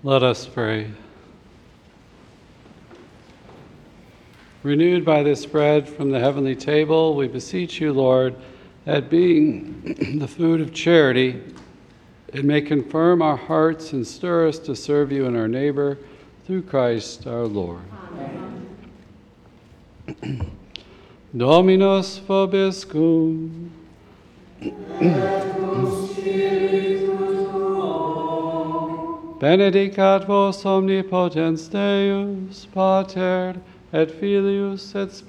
Let us pray. Renewed by this bread from the heavenly table, we beseech you, Lord, that being the food of charity, it may confirm our hearts and stir us to serve you and our neighbor through Christ our Lord. Amen. Dominus vobiscum. Benedicat vos omnipotens Deus, Pater, et Filius, et Spiritus,